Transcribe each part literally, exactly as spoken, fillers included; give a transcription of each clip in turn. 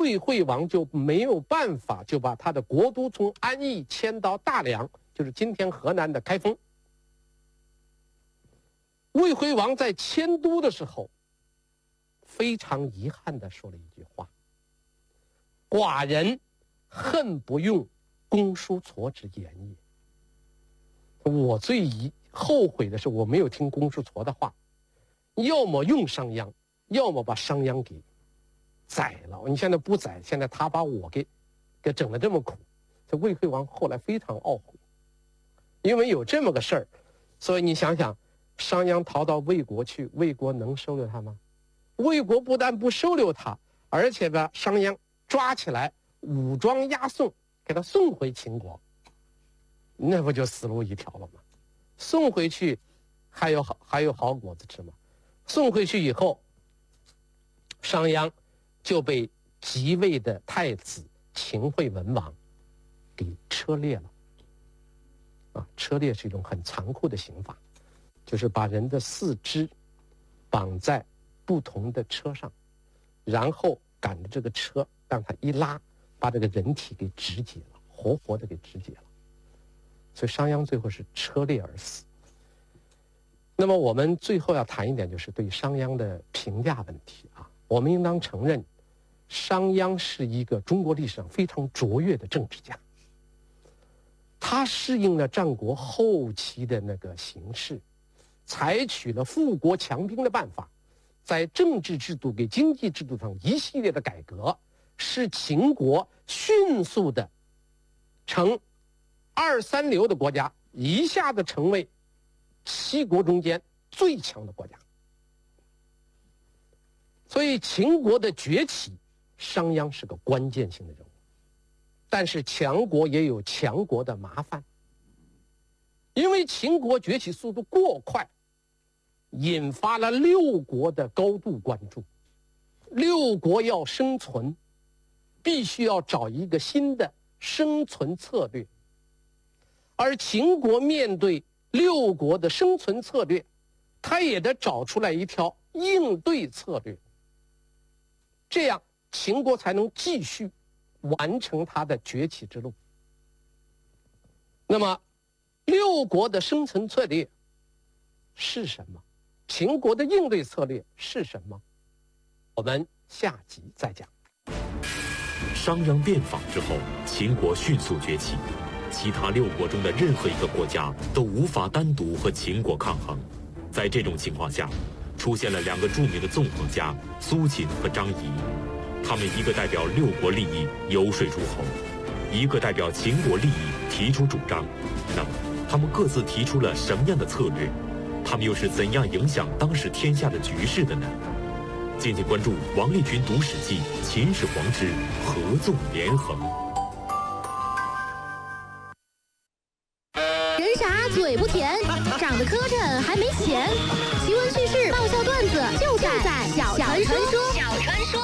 魏惠王就没有办法，就把他的国都从安邑迁到大梁，就是今天河南的开封。魏惠王在迁都的时候，非常遗憾地说了一句话：“寡人恨不用公叔痤之言也。”我最遗后悔的是，我没有听公叔痤的话，要么用商鞅，要么把商鞅给宰了。你现在不宰，现在他把我给给整得这么苦。这魏惠王后来非常懊悔，因为有这么个事儿，所以你想想，商鞅逃到魏国去，魏国能收留他吗？魏国不但不收留他，而且把商鞅抓起来，武装押送，给他送回秦国，那不就死路一条了吗？送回去还有好还有好果子吃吗？送回去以后，商鞅就被即位的太子秦惠文王给车裂了。啊，车裂是一种很残酷的刑罚，就是把人的四肢绑在不同的车上，然后赶着这个车让它一拉，把这个人体给肢解了，活活的给肢解了。所以商鞅最后是车裂而死。那么我们最后要谈一点，就是对商鞅的评价问题啊。我们应当承认，商鞅是一个中国历史上非常卓越的政治家。他适应了战国后期的那个形势，采取了富国强兵的办法，在政治制度跟经济制度上一系列的改革，使秦国迅速的从二三流的国家一下子成为七国中间最强的国家。所以秦国的崛起，商鞅是个关键性的人物。但是强国也有强国的麻烦，因为秦国崛起速度过快，引发了六国的高度关注。六国要生存，必须要找一个新的生存策略，而秦国面对六国的生存策略，他也得找出来一条应对策略，这样秦国才能继续完成它的崛起之路。那么六国的生存策略是什么？秦国的应对策略是什么？我们下集再讲。 商鞅变法之后，秦国迅速崛起，其他六国中的任何一个国家都无法单独和秦国抗衡。在这种情况下，出现了两个著名的纵横家苏秦和张仪。他们一个代表六国利益游说诸侯，一个代表秦国利益提出主张。那么他们各自提出了什么样的策略？他们又是怎样影响当时天下的局势的呢？敬请关注王立群读史记秦始皇之合纵连横。 人傻嘴不甜，长得磕碜还没钱。奇闻趣事爆笑段子就在小传说。小传说。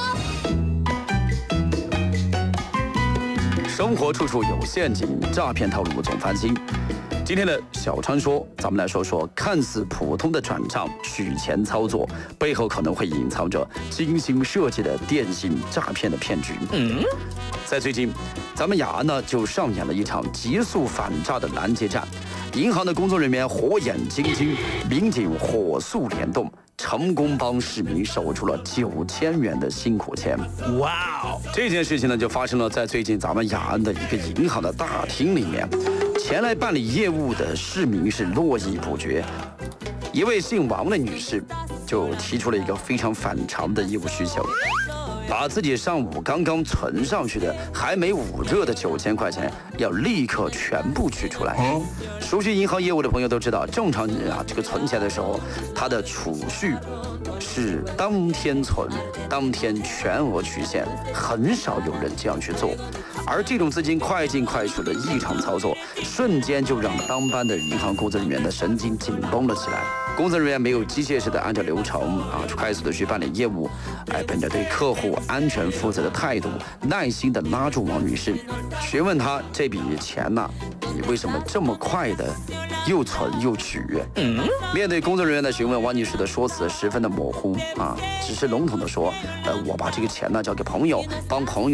生活处处有陷阱，诈骗套路总翻新。今天的小传说，咱们来说说看似普通的转账取钱操作，背后可能会隐藏着精心设计的电信诈骗的骗局。嗯，在最近，咱们雅安呢就上演了一场急速反诈的拦截战，银行的工作人员火眼金睛，民警火速联动，成功帮市民守住了九千元的辛苦钱。哇哦！这件事情呢，就发生了在最近咱们雅安的一个银行的大厅里面。前来办理业务的市民是络绎不绝。一位姓王的女士就提出了一个非常反常的业务需求，把自己上午刚刚存上去的还没捂热的九千块钱要立刻全部取出来。熟悉银行业务的朋友都知道，正常人啊，这个存钱的时候，他的储蓄是当天存，当天全额取现，很少有人这样去做。而这种资金快进快出的异常操作，瞬间就让当班的银行工作人员的神经紧绷了起来。工作人员没有机械式的按照流程啊，快速的去办理业务，哎，本着对客户安全负责的态度，耐心的拉住王女士，询问她这笔钱呢、啊，你为什么这么快的又存又取？嗯，面对工作人员的询问，王女士的说辞十分的模糊啊，只是笼统的说，呃，我把这个钱呢交给朋友，帮朋友。